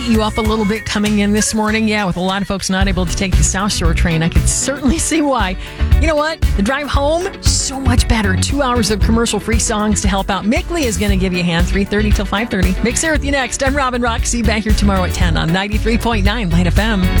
You up a little bit coming in this morning. Yeah, with a lot of folks not able to take the South Shore train. I could certainly see why. You know what? The drive home, so much better. 2 hours of commercial-free songs to help out. Mick Lee is going to give you a hand, 3:30 till 5:30. Mick's here with you next. I'm Robin Roxy, back here tomorrow at 10 on 93.9 Light FM.